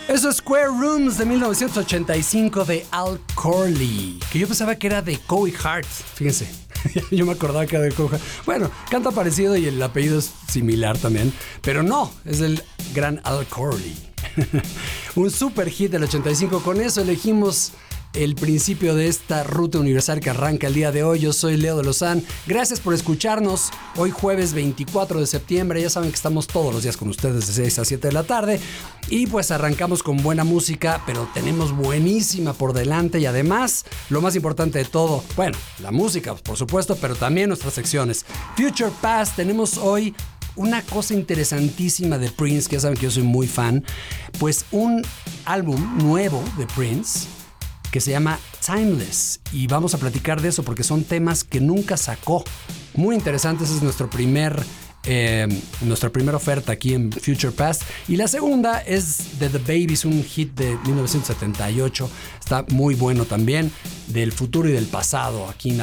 Eso es Square Rooms de 1985 de Al Corley, que yo pensaba que era de Coy Hart, fíjense. Yo me acordaba que era de Coy Hart. Bueno, canta parecido y el apellido es similar también, pero no, es el gran Al Corley. Un super hit del 85. Con eso elegimos el principio de esta ruta universal que arranca el día de hoy. Yo soy Leo de Lozán. Gracias por escucharnos hoy jueves 24 de septiembre. Ya saben que estamos todos los días con ustedes de 6 a 7 de la tarde. Y pues arrancamos con buena música, pero tenemos buenísima por delante. Y además, lo más importante de todo, bueno, la música, por supuesto, pero también nuestras secciones. Future Past, tenemos hoy una cosa interesantísima de Prince, que ya saben que yo soy muy fan. Pues un álbum nuevo de Prince que se llama Timeless, y vamos a platicar de eso porque son temas que nunca sacó. Muy interesantes, es nuestra primera oferta aquí en Future Past. Y la segunda es de The Babies, un hit de 1978. Está muy bueno también, del futuro y del pasado, aquí en